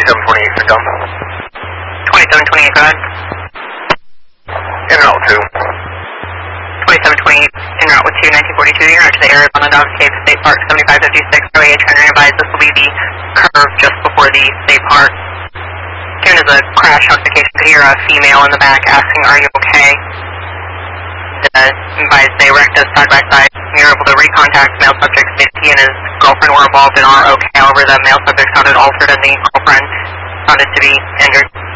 2728 for dump. 2728, go ahead. En route 2. 2728, en route with 2, 1942, you're out to the Arizona Dog Cave State Park, 7556, Row A, trying to advise this will be the curve just before the state park. Given as a crash notification, could hear a female in the back asking, are you okay? Advise they wrecked us side by side. You're able to recontact male subject, stated he and his girlfriend were involved and are okay, however the male subject sounded altered and the girlfriend sounded to be injured.